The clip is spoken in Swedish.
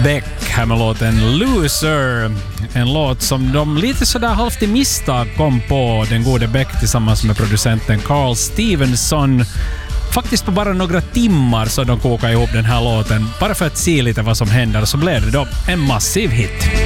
Beck här med låten Loser. En låt som de lite sådär halvt i misstag kom på, den gode Beck tillsammans med producenten Carl Stevenson. Faktiskt på bara några timmar så de kokade ihop den här låten. Bara för att se lite vad som händer, så blev det då en massiv hit.